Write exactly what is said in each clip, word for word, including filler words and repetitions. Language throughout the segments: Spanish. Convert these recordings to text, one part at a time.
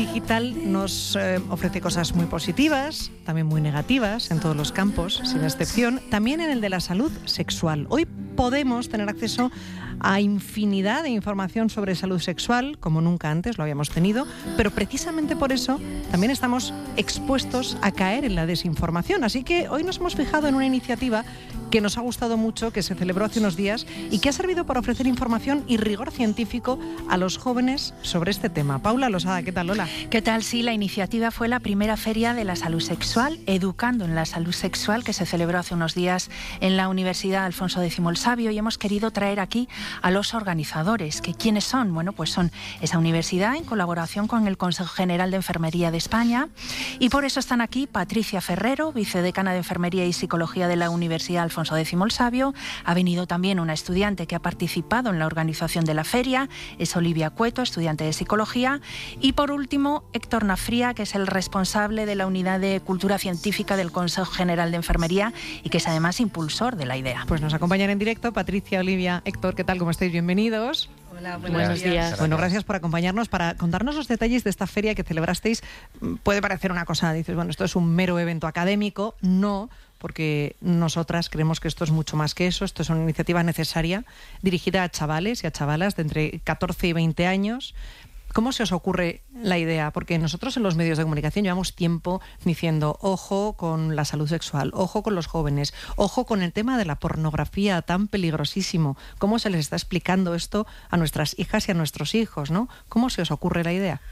Digital nos eh, ofrece cosas muy positivas, también muy negativas en todos los campos, sin excepción, también en el de la salud sexual. Hoy podemos tener acceso a infinidad de información sobre salud sexual, como nunca antes lo habíamos tenido, pero precisamente por eso también estamos expuestos a caer en la desinformación. Así que hoy nos hemos fijado en una iniciativa que nos ha gustado mucho, que se celebró hace unos días y que ha servido para ofrecer información y rigor científico a los jóvenes sobre este tema. Paula Losada, ¿qué tal, Lola? ¿Qué tal? Sí, la iniciativa fue la primera feria de la salud sexual, Educando en la Salud Sexual, que se celebró hace unos días en la Universidad Alfonso X el Sabio, y hemos querido traer aquí a los organizadores. ¿Que quiénes son? Bueno, pues son esa universidad en colaboración con el Consejo General de Enfermería de España, y por eso están aquí Patricia Ferrero, vicedecana de Enfermería y Psicología de la Universidad Alfonso X el Sabio. Ha venido también una estudiante que ha participado en la organización de la feria, es Olivia Cueto, estudiante de Psicología, y por último Héctor Nafría, que es el responsable de la Unidad de Cultura Científica del Consejo General de Enfermería y que es además impulsor de la idea. Pues nos acompañan en directo Patricia, Olivia, Héctor, ¿qué tal? ¿Cómo estáis? Bienvenidos. Hola, buenos, buenos días. días. Bueno, gracias por acompañarnos para contarnos los detalles de esta feria que celebrasteis. Puede parecer una cosa, dices, bueno, esto es un mero evento académico. No, porque nosotras creemos que esto es mucho más que eso. Esto es una iniciativa necesaria dirigida a chavales y a chavalas de entre catorce y veinte años. ¿Cómo se os ocurre la idea? Porque nosotros en los medios de comunicación llevamos tiempo diciendo ojo con la salud sexual, ojo con los jóvenes, ojo con el tema de la pornografía tan peligrosísimo. ¿Cómo se les está explicando esto a nuestras hijas y a nuestros hijos, ¿no? ¿Cómo se os ocurre la idea?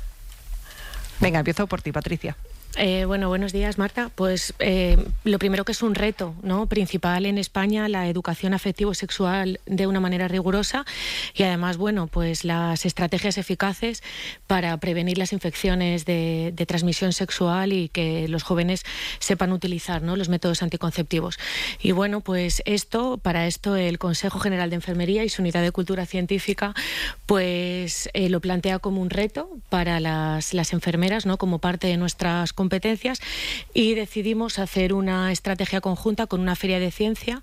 Venga, empiezo por ti, Patricia. Eh, bueno, buenos días, Marta. Pues eh, lo primero que es un reto, ¿no?, principal en España, la educación afectivo-sexual de una manera rigurosa y además, bueno, pues las estrategias eficaces para prevenir las infecciones de, de transmisión sexual y que los jóvenes sepan utilizar, ¿no?, los métodos anticonceptivos. Y bueno, pues esto, para esto el Consejo General de Enfermería y su Unidad de Cultura Científica, pues eh, lo plantea como un reto para las, las enfermeras, ¿no?, como parte de nuestras competencias, y decidimos hacer una estrategia conjunta con una feria de ciencia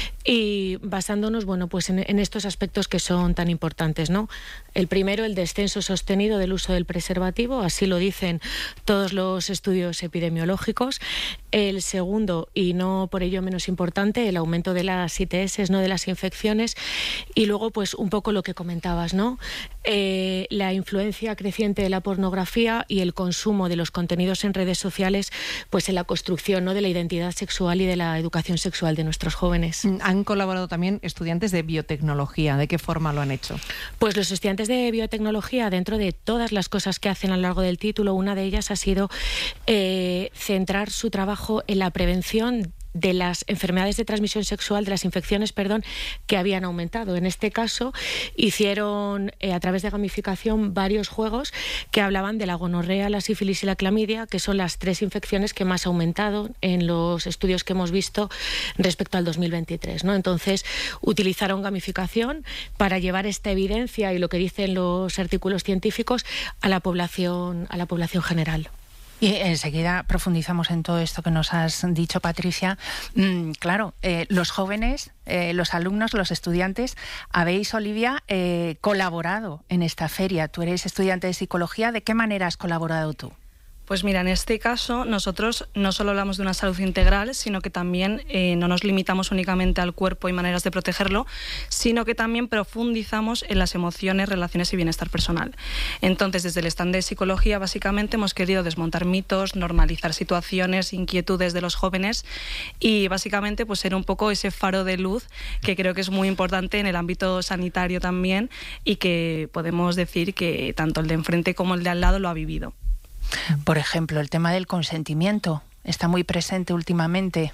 y basándonos, bueno, pues en, en estos aspectos que son tan importantes, ¿no? El primero, el descenso sostenido del uso del preservativo, así lo dicen todos los estudios epidemiológicos. El segundo, y no por ello menos importante, el aumento de las I T S, ¿no?, de las infecciones. Y luego, pues un poco lo que comentabas, ¿no? Eh, la influencia creciente de la pornografía y el consumo de los contenidos en redes sociales, pues en la construcción, ¿no?, de la identidad sexual y de la educación sexual de nuestros jóvenes. Han colaborado también estudiantes de biotecnología. ¿De qué forma lo han hecho? Pues los estudiantes de biotecnología, dentro de todas las cosas que hacen a lo largo del título, una de ellas ha sido eh, centrar su trabajo en la prevención de las enfermedades de transmisión sexual, de las infecciones, perdón, que habían aumentado. En este caso, hicieron eh, a través de gamificación varios juegos que hablaban de la gonorrea, la sífilis y la clamidia, que son las tres infecciones que más han aumentado en los estudios que hemos visto respecto al dos mil veintitrés, ¿no? Entonces, utilizaron gamificación para llevar esta evidencia y lo que dicen los artículos científicos a la población, a la población general. Y enseguida profundizamos en todo esto que nos has dicho, Patricia. Mm, claro, eh, los jóvenes, eh, los alumnos, los estudiantes, habéis, Olivia, eh, colaborado en esta feria. Tú eres estudiante de Psicología. ¿De qué manera has colaborado tú? Pues mira, en este caso nosotros no solo hablamos de una salud integral, sino que también eh, no nos limitamos únicamente al cuerpo y maneras de protegerlo, sino que también profundizamos en las emociones, relaciones y bienestar personal. Entonces, desde el stand de Psicología, básicamente hemos querido desmontar mitos, normalizar situaciones, inquietudes de los jóvenes y básicamente pues ser un poco ese faro de luz que creo que es muy importante en el ámbito sanitario también y que podemos decir que tanto el de enfrente como el de al lado lo ha vivido. Por ejemplo, el tema del consentimiento está muy presente últimamente.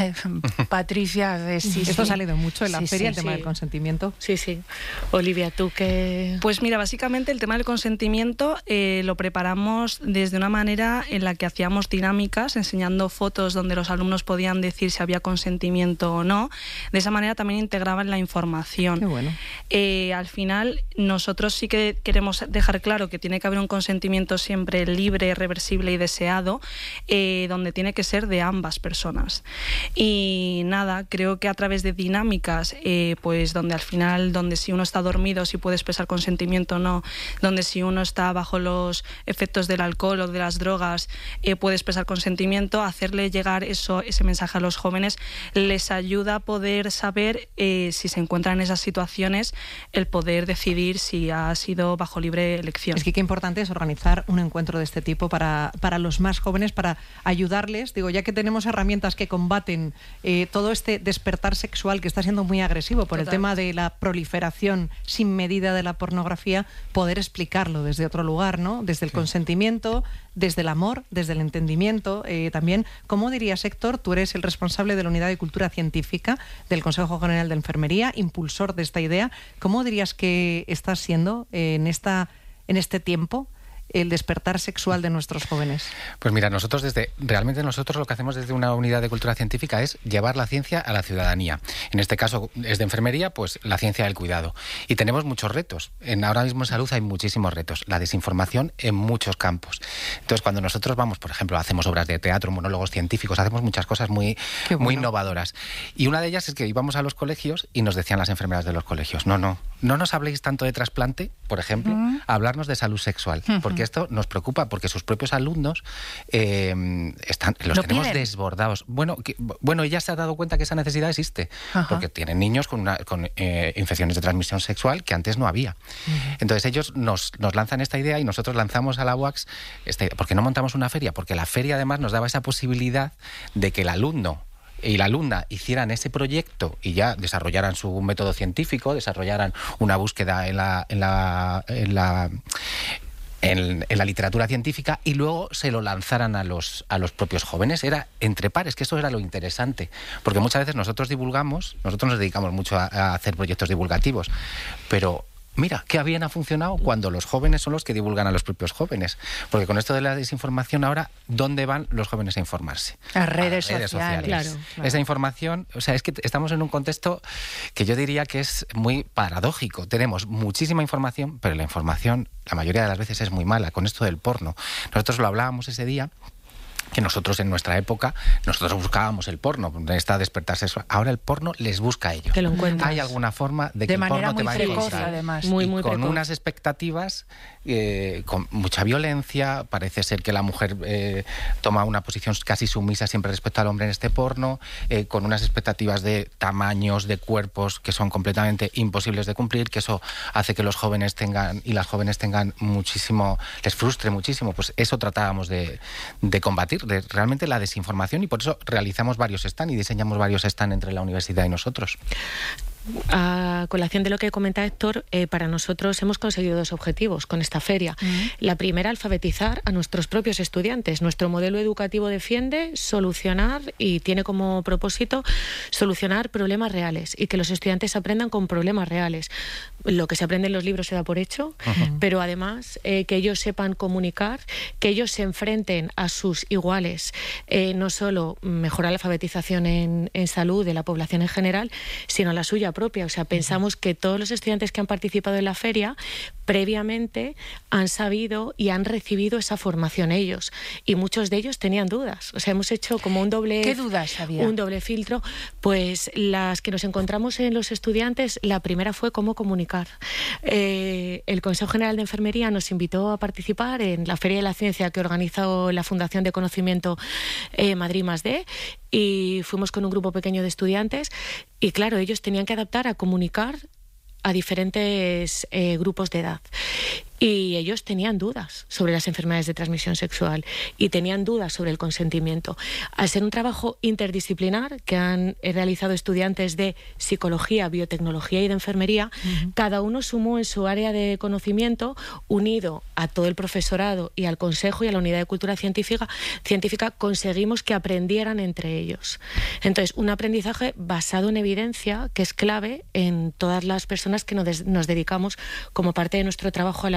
Patricia, de, sí, esto sí. ha salido mucho en la sí, feria, sí, el tema sí. del consentimiento. Sí, sí. Olivia, ¿tú qué...? Pues mira, básicamente el tema del consentimiento eh, lo preparamos desde una manera en la que hacíamos dinámicas, enseñando fotos donde los alumnos podían decir si había consentimiento o no. De esa manera también integraban la información. Qué bueno. Eh, al final, nosotros sí que queremos dejar claro que tiene que haber un consentimiento siempre libre, reversible y deseado, eh, donde tiene que ser de ambas personas. Y nada, creo que a través de dinámicas, eh, pues donde al final, donde si uno está dormido, si puede expresar consentimiento o no, donde si uno está bajo los efectos del alcohol o de las drogas, eh, puede expresar consentimiento, hacerle llegar eso, ese mensaje a los jóvenes les ayuda a poder saber eh, si se encuentran en esas situaciones, el poder decidir si ha sido bajo libre elección. Es que qué importante es organizar un encuentro de este tipo para, para los más jóvenes, para ayudarles, digo, ya que tenemos herramientas que combaten eh, todo este despertar sexual que está siendo muy agresivo por Total. el tema de la proliferación sin medida de la pornografía, poder explicarlo desde otro lugar, ¿no? Desde el sí. consentimiento, desde el amor, desde el entendimiento. Eh, también, ¿cómo dirías, Héctor? Tú eres el responsable de la Unidad de Cultura Científica del Consejo General de Enfermería, impulsor de esta idea. ¿Cómo dirías que está siendo eh, en, esta, en este tiempo el despertar sexual de nuestros jóvenes? Pues mira, nosotros desde realmente nosotros lo que hacemos desde una unidad de cultura científica es llevar la ciencia a la ciudadanía. En este caso es de enfermería, pues la ciencia del cuidado. Y tenemos muchos retos. En, ahora mismo en salud hay muchísimos retos. La desinformación en muchos campos. Entonces, cuando nosotros vamos, por ejemplo, hacemos obras de teatro, monólogos científicos, hacemos muchas cosas muy, bueno. muy innovadoras. Y una de ellas es que íbamos a los colegios y nos decían las enfermeras de los colegios, no, no, no nos habléis tanto de trasplante, por ejemplo, uh-huh. hablarnos de salud sexual. Uh-huh. Porque esto nos preocupa, porque sus propios alumnos eh, están, los ¿Lo tenemos piden? desbordados. Bueno, que, bueno, ella se ha dado cuenta que esa necesidad existe, Ajá. porque tienen niños con, una, con eh, infecciones de transmisión sexual que antes no había. Uh-huh. Entonces ellos nos, nos lanzan esta idea y nosotros lanzamos a la U A C S esta idea. ¿Por qué no montamos una feria? Porque la feria además nos daba esa posibilidad de que el alumno y la alumna hicieran ese proyecto y ya desarrollaran su método científico, desarrollaran una búsqueda en la, en la, en la En, en la literatura científica y luego se lo lanzaran a los, a los propios jóvenes. Era entre pares, que eso era lo interesante. Porque muchas veces nosotros divulgamos, nosotros nos dedicamos mucho a, a hacer proyectos divulgativos, pero mira, qué bien ha funcionado cuando los jóvenes son los que divulgan a los propios jóvenes. Porque con esto de la desinformación ahora, ¿dónde van los jóvenes a informarse? A redes, a redes sociales. sociales. Claro, claro. Esa información, o sea, es que estamos en un contexto que yo diría que es muy paradójico. Tenemos muchísima información, pero la información, la mayoría de las veces, es muy mala. Con esto del porno. Nosotros lo hablábamos ese día, que nosotros en nuestra época, nosotros buscábamos el porno, está despertar sexual. Ahora el porno les busca a ellos. Que lo encuentras. Hay alguna forma de, de que el manera porno te muy va a precoz, encontrar. Además. Muy, y muy con precoz. unas expectativas, eh, con mucha violencia. Parece ser que la mujer eh, toma una posición casi sumisa siempre respecto al hombre en este porno, eh, con unas expectativas de tamaños, de cuerpos que son completamente imposibles de cumplir, que eso hace que los jóvenes tengan y las jóvenes tengan muchísimo, les frustre muchísimo. Pues eso tratábamos de, de combatir, de realmente la desinformación, y por eso realizamos varios stand y diseñamos varios stand entre la universidad y nosotros. A colación de lo que comenta Héctor, eh, para nosotros hemos conseguido dos objetivos con esta feria. Uh-huh. La primera, alfabetizar a nuestros propios estudiantes. Nuestro modelo educativo defiende solucionar y tiene como propósito solucionar problemas reales y que los estudiantes aprendan con problemas reales. Lo que se aprende en los libros se da por hecho, uh-huh. pero además eh, que ellos sepan comunicar, que ellos se enfrenten a sus iguales, eh, no solo mejorar la alfabetización en, en salud de la población en general, sino la suya propia. O sea, pensamos que todos los estudiantes que han participado en la feria previamente han sabido y han recibido esa formación ellos, y muchos de ellos tenían dudas. O sea, hemos hecho como un doble ¿Qué dudas había? un doble filtro. Pues las que nos encontramos en los estudiantes, la primera fue cómo comunicar. Eh, el Consejo General de Enfermería nos invitó a participar en la Feria de la Ciencia que organizó la Fundación de Conocimiento eh, Madrid más D, y fuimos con un grupo pequeño de estudiantes y claro, ellos tenían que adaptar a comunicar a diferentes eh, grupos de edad. Y ellos tenían dudas sobre las enfermedades de transmisión sexual y tenían dudas sobre el consentimiento. Al ser un trabajo interdisciplinar que han realizado estudiantes de psicología, biotecnología y de enfermería, uh-huh. cada uno sumó en su área de conocimiento, unido a todo el profesorado y al consejo y a la unidad de cultura científica, científica conseguimos que aprendieran entre ellos. Entonces, un aprendizaje basado en evidencia que es clave en todas las personas que nos, nos dedicamos como parte de nuestro trabajo a la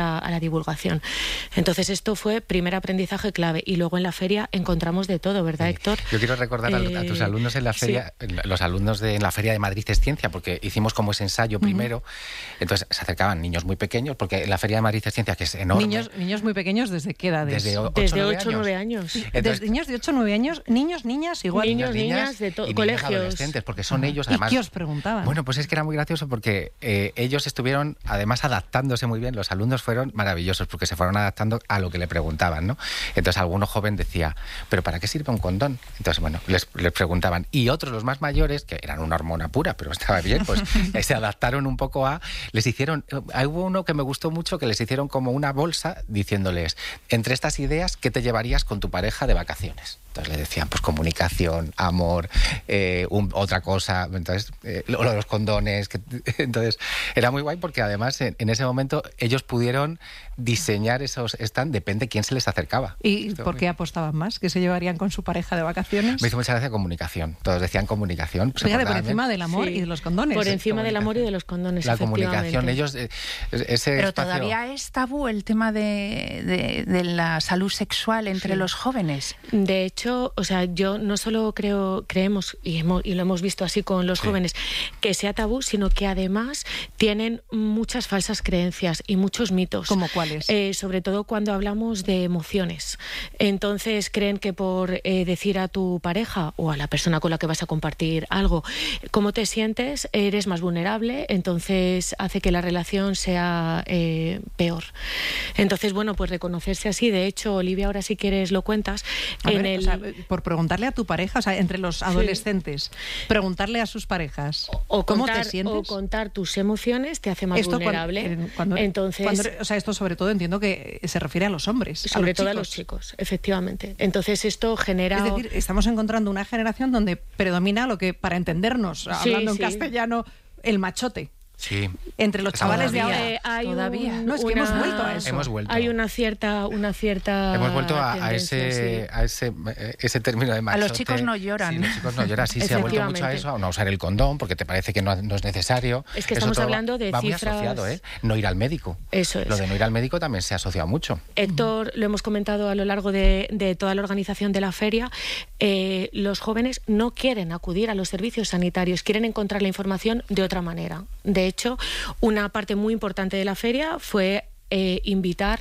la, a la divulgación. Entonces esto fue primer aprendizaje clave y luego en la feria encontramos de todo, ¿verdad, sí. Héctor? Yo quiero recordar eh, a, a tus alumnos en la feria, sí. los alumnos de en la feria de Madrid es Ciencia, porque hicimos como ese ensayo primero, uh-huh. entonces se acercaban niños muy pequeños, porque la feria de Madrid es Ciencia, que es enorme. Niños, niños muy pequeños, ¿desde qué edades? Desde ocho o nueve años. Entonces, Desde niños de ocho o nueve años, niños, niñas, igual. Niños, niñas, niñas de todos colegios. Adolescentes, porque son uh-huh. ellos, además. ¿Y qué os preguntaban? Bueno, pues es que era muy gracioso porque eh, ellos estuvieron, además, adaptándose muy bien. Los alumnos fueron maravillosos porque se fueron adaptando a lo que le preguntaban, ¿no? Entonces, alguno joven decía, ¿pero para qué sirve un condón? Entonces, bueno, les, les preguntaban. Y otros, los más mayores, que eran una hormona pura, pero estaba bien, pues se adaptaron un poco a... Les hicieron... Hay uno que me gustó mucho, que les hicieron como una bolsa diciéndoles, entre estas ideas, ¿qué te llevarías con tu pareja de vacaciones? Entonces le decían, pues comunicación, amor, eh, un, otra cosa, entonces eh, lo, lo de los condones. Que, entonces era muy guay porque además en, en ese momento ellos pudieron diseñar esos stands, depende quién se les acercaba. ¿Y Esto, por qué apostaban más? ¿Que se llevarían con su pareja de vacaciones? Me hizo mucha gracia comunicación. Todos decían comunicación. Fíjate, por encima del amor sí. y de los condones. Por encima del amor y de los condones, la comunicación, ellos... Eh, ese Pero espacio... todavía es tabú el tema de, de, de la salud sexual entre sí. los jóvenes. De hecho, o sea, yo no solo creo, creemos, y, hemos, y lo hemos visto así con los sí. jóvenes, que sea tabú, sino que además tienen muchas falsas creencias y muchos mitos. ¿Cómo cuáles? Eh, sobre todo cuando hablamos de emociones. Entonces creen que por eh, decir a tu pareja o a la persona con la que vas a compartir algo, cómo te sientes, eres más vulnerable, entonces hace que la relación sea eh, peor. Entonces, bueno, pues reconocerse así. De hecho, Olivia, ahora si quieres lo cuentas. A en ver, el... o sea, por preguntarle a tu pareja, o sea, entre los adolescentes, sí. preguntarle a sus parejas, o ¿cómo contar, te sientes? O contar tus emociones te hace más esto vulnerable. Cuando, cuando, Entonces, cuando, o sea, esto sobre todo entiendo que se refiere a los hombres. Sobre a todo chicos. a los chicos, efectivamente. Entonces esto genera... Es decir, estamos encontrando una generación donde predomina lo que, para entendernos, sí, hablando sí. en castellano, el machote. Sí. Entre los chavales de ahora. Eh, hay todavía. Un, no, es que una, hemos vuelto a eso. Hemos vuelto. Hay una cierta, una cierta Hemos vuelto a, a, tendencia, ese, sí. a ese, ese término de machote. A los chicos no lloran. Sí, los chicos no lloran. Sí, se ha vuelto mucho a eso, a no usar el condón porque te parece que no, no es necesario. Es que estamos hablando de va cifras... muy asociado, ¿eh? No ir al médico. Eso es. Lo de no ir al médico también se ha asociado mucho. Héctor, lo hemos comentado a lo largo de, de toda la organización de la feria, eh, los jóvenes no quieren acudir a los servicios sanitarios, quieren encontrar la información de otra manera. De hecho, una parte muy importante de la feria fue eh, invitar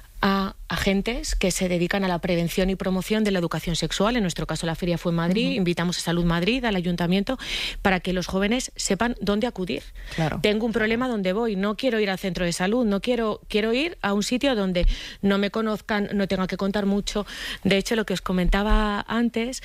a agentes que se dedican a la prevención y promoción de la educación sexual. En nuestro caso la feria fue en Madrid, uh-huh. invitamos a Salud Madrid, al ayuntamiento, para que los jóvenes sepan dónde acudir. Claro. Tengo un problema, ¿dónde voy? No quiero ir al centro de salud, no quiero, quiero ir a un sitio donde no me conozcan, no tenga que contar mucho. De hecho, lo que os comentaba antes,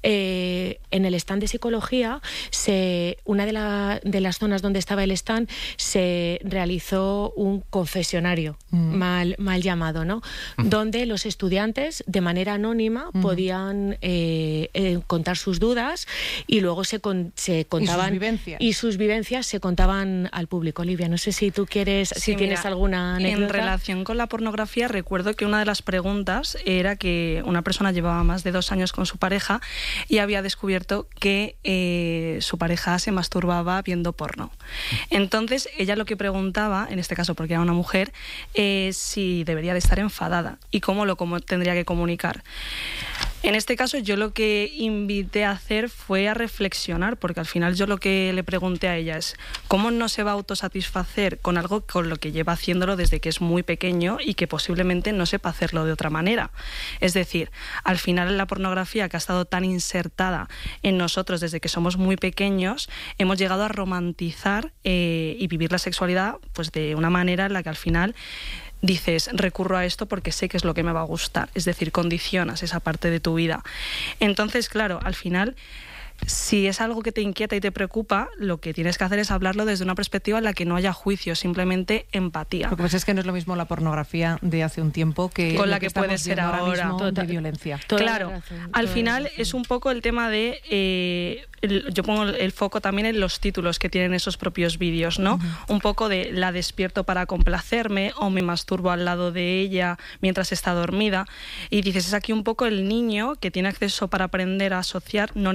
eh, en el stand de psicología, se, una de, la, de las zonas donde estaba el stand, se realizó un confesionario, uh-huh. mal, mal llamado, ¿no? Donde los estudiantes de manera anónima uh-huh. podían eh, eh, contar sus dudas y luego se, con, se contaban... ¿Y sus vivencias? Y sus vivencias se contaban al público. Olivia, no sé si tú quieres, sí, si mira, tienes alguna anécdota. En relación con la pornografía, recuerdo que una de las preguntas era que una persona llevaba más de dos años con su pareja y había descubierto que eh, su pareja se masturbaba viendo porno. Entonces, ella lo que preguntaba, en este caso porque era una mujer, eh, si debería de estar enfadada y cómo lo cómo tendría que comunicar. En este caso yo lo que invité a hacer fue a reflexionar, porque al final yo lo que le pregunté a ella es cómo no se va a autosatisfacer con algo con lo que lleva haciéndolo desde que es muy pequeño y que posiblemente no sepa hacerlo de otra manera. Es decir, al final la pornografía que ha estado tan insertada en nosotros desde que somos muy pequeños, hemos llegado a romantizar eh, y vivir la sexualidad pues de una manera en la que al final dices, recurro a esto porque sé que es lo que me va a gustar. Es decir, condicionas esa parte de tu vida. Entonces, claro, al final, si es algo que te inquieta y te preocupa, lo que tienes que hacer es hablarlo desde una perspectiva en la que no haya juicio, simplemente empatía. Lo que pasa es que no es lo mismo la pornografía de hace un tiempo que con la que, que puede ser ahora, ahora mismo toda, de violencia. Toda claro, razón, al final es un poco el tema de... Eh, el, yo pongo el foco también en los títulos que tienen esos propios vídeos, ¿no? Uh-huh. Un poco de la despierto para complacerme o me masturbo al lado de ella mientras está dormida. Y dices, es aquí un poco el niño que tiene acceso para aprender a asociar, no necesita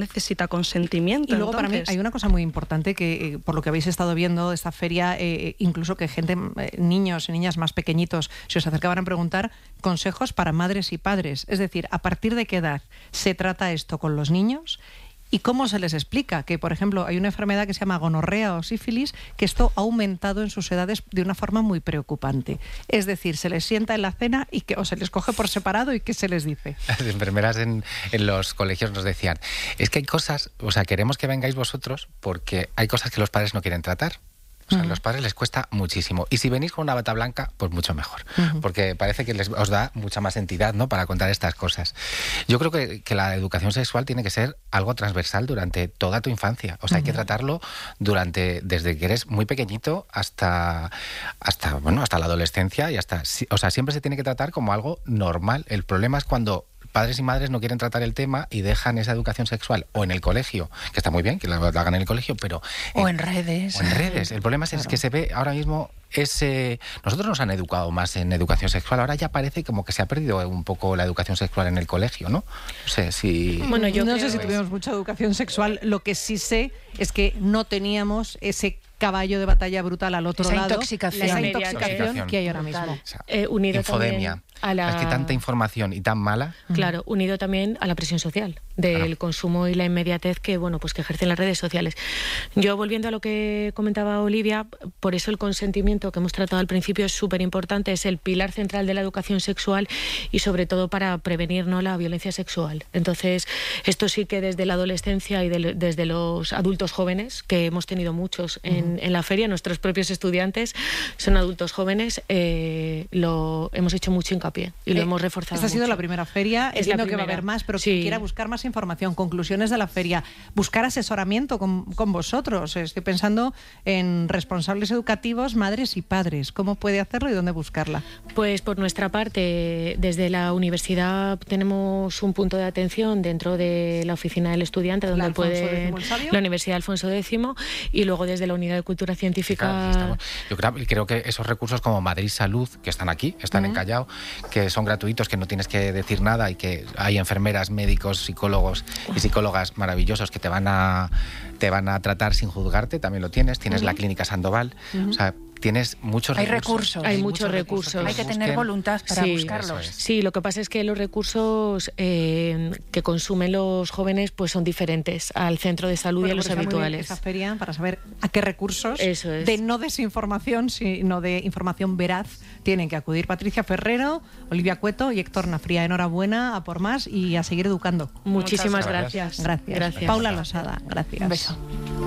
consentimiento. Y luego entonces. para mí hay una cosa muy importante que, eh, por lo que habéis estado viendo de esta feria, eh, incluso que gente, eh, niños y niñas más pequeñitos, se os acercaban a preguntar consejos para madres y padres. Es decir, ¿a partir de qué edad se trata esto con los niños? ¿Y cómo se les explica? Que, por ejemplo, hay una enfermedad que se llama gonorrea o sífilis, que esto ha aumentado en sus edades de una forma muy preocupante. Es decir, se les sienta en la cena y que, o se les coge por separado y ¿qué se les dice? Las enfermeras en, en los colegios nos decían, es que hay cosas, o sea, queremos que vengáis vosotros porque hay cosas que los padres no quieren tratar. O sea, a los padres les cuesta muchísimo. Y si venís con una bata blanca, pues mucho mejor. Uh-huh. Porque parece que les, os da mucha más entidad, ¿no?, para contar estas cosas. Yo creo que, que la educación sexual tiene que ser algo transversal durante toda tu infancia. O sea, uh-huh. hay que tratarlo durante desde que eres muy pequeñito hasta, hasta, bueno, hasta la adolescencia y hasta... O sea, siempre se tiene que tratar como algo normal. El problema es cuando padres y madres no quieren tratar el tema y dejan esa educación sexual o en el colegio, que está muy bien que la hagan en el colegio, pero... O en, en redes. O en redes. El problema es, claro. es que se ve ahora mismo... Ese, nosotros nos han educado más en educación sexual, ahora ya parece como que se ha perdido un poco la educación sexual en el colegio, ¿no? No sé si... Bueno, yo no sé si tuvimos mucha educación sexual, lo que sí sé es que no teníamos ese caballo de batalla brutal al otro esa lado, intoxicación. esa intoxicación que hay ahora mismo. O sea, eh, unido infodemia. También a la... Es que tanta información y tan mala. Claro, unido también a la presión social del claro. consumo y la inmediatez que, bueno, pues que ejercen las redes sociales. Yo, volviendo a lo que comentaba Olivia, por eso el consentimiento que hemos tratado al principio es súper importante, es el pilar central de la educación sexual y sobre todo para prevenir, ¿no?, la violencia sexual. Entonces, esto sí que desde la adolescencia y de, desde los adultos jóvenes, que hemos tenido muchos en, uh-huh. en la feria, nuestros propios estudiantes son adultos jóvenes, eh, lo hemos hecho mucho hincapié y lo eh, hemos reforzado. Esta ha sido mucho. la primera feria, es entiendo la que va a haber más, pero sí. quien quiera buscar más información, conclusiones de la feria, buscar asesoramiento con, con vosotros. Estoy pensando en responsables educativos, madres y padres. ¿Cómo puede hacerlo y dónde buscarla? Pues por nuestra parte, desde la universidad tenemos un punto de atención dentro de la oficina del estudiante, donde la puede la Universidad Alfonso X, y luego desde la unidad de cultura científica. Claro, estamos, yo creo, creo que esos recursos como Madrid Salud, que están aquí, están uh-huh. en Callao, que son gratuitos, que no tienes que decir nada y que hay enfermeras, médicos, psicólogos y psicólogas maravillosos que te van a te van a tratar sin juzgarte, también lo tienes. Tienes uh-huh. la Clínica Sandoval, uh-huh. o sea, tienes muchos hay recursos. recursos. Hay, hay muchos recursos. recursos. Hay que tener voluntad para sí, buscarlos. Es. Sí, lo que pasa es que los recursos eh, que consumen los jóvenes pues son diferentes al centro de salud bueno, y a los habituales. Esa feria para saber a qué recursos Eso es. de no desinformación, sino de información veraz tienen que acudir. Patricia Ferrero, Olivia Cueto y Héctor Nafría. Enhorabuena, a por más y a seguir educando. Muchísimas gracias. gracias. Gracias. gracias. Paula Losada, gracias. Un beso.